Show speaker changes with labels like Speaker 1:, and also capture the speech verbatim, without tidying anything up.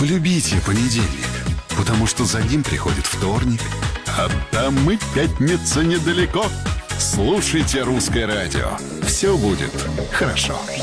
Speaker 1: Полюбите понедельник, потому что за ним приходит вторник, а там и пятница недалеко. Слушайте «Русское радио». Все будет хорошо.